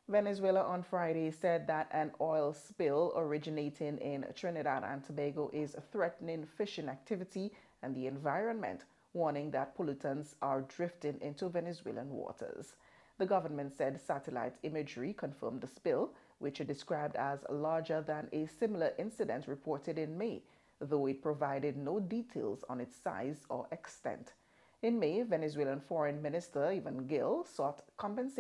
Venezuela on Friday said that an oil spill originating in Trinidad and Tobago is threatening fishing activity and the environment, warning that pollutants are drifting into Venezuelan waters. The government said satellite imagery confirmed the spill, which it described as larger than a similar incident reported in May, though it provided no details on its size or extent. In May, Venezuelan Foreign Minister Ivan Gil sought compensation